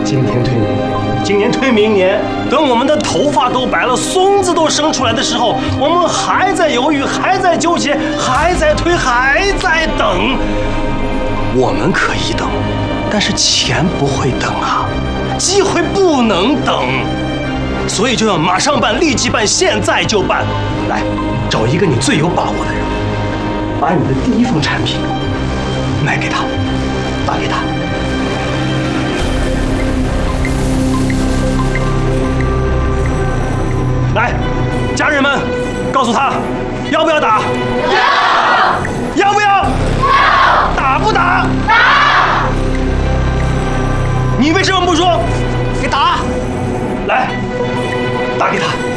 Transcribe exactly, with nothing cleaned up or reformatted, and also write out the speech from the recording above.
今天退明年，今年退明年。等我们的头发都白了，松子都生出来的时候，我们还在犹豫，还在纠结，还在推，还在等。我们可以等，但是钱不会等啊，机会不能等，所以就要马上办，立即办，现在就办。来，找一个你最有把握的人，把你的第一份产品卖给他，打给他。来，家人们，告诉他，要不要打？要。要不要？要。打不打？打。你为什么不说？给打。来，打给他。